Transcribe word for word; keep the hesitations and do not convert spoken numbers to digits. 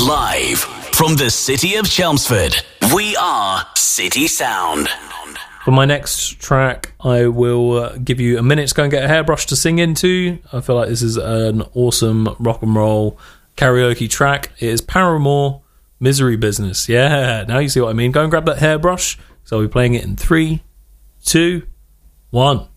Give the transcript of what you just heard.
Live from the city of Chelmsford, we are City Sound. For my next track, I will uh, give you a minute to go and get a hairbrush to sing into. I feel like this is an awesome rock and roll karaoke track. It is Paramore, Misery Business. Yeah, now you see what I mean. Go and grab that hairbrush. So I'll be playing it in three, two, one.